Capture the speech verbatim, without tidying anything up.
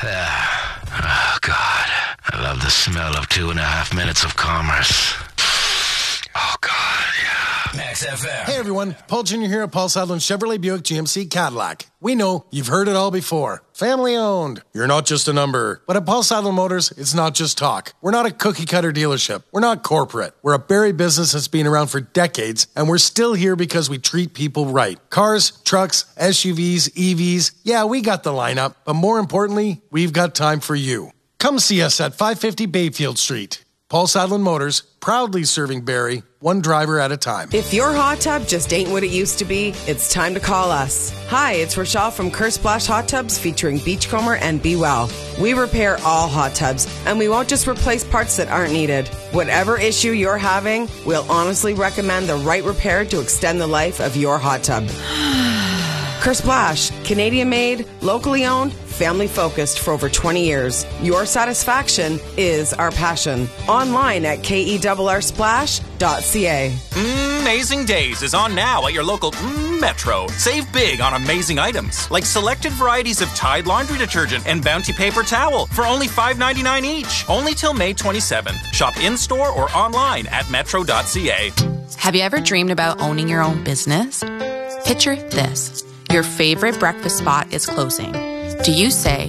Oh, God. I love the smell of two and a half minutes of commerce. Oh, God, yeah. Max F M. Hey, everyone. Paul Junior here at Paul Sadlin Chevrolet Buick G M C Cadillac. We know you've heard it all before. Family owned. You're not just a number. But at Paul Sadlin Motors, it's not just talk. We're not a cookie cutter dealership. We're not corporate. We're a Barrie business that's been around for decades, and we're still here because we treat people right. Cars, trucks, S U Vs, E Vs. Yeah, we got the lineup. But more importantly, we've got time for you. Come see us at five fifty Bayfield Street. Paul Sadlin Motors, proudly serving Barrie, one driver at a time. If your hot tub just ain't what it used to be, it's time to call us. Hi, it's Rochelle from Curse Splash Hot Tubs featuring Beachcomber and Be Well. We repair all hot tubs, and we won't just replace parts that aren't needed. Whatever issue you're having, we'll honestly recommend the right repair to extend the life of your hot tub. Curse Splash, Canadian-made, locally owned, family-focused for over twenty years. Your satisfaction is our passion. Online at K E R R splash dot C A. Amazing Days is on now at your local Metro. Save big on amazing items like selected varieties of Tide laundry detergent and Bounty paper towel for only five ninety-nine each. Only till May twenty-seventh. Shop in-store or online at metro dot C A. Have you ever dreamed about owning your own business? Picture this. Your favorite breakfast spot is closing. Do you say,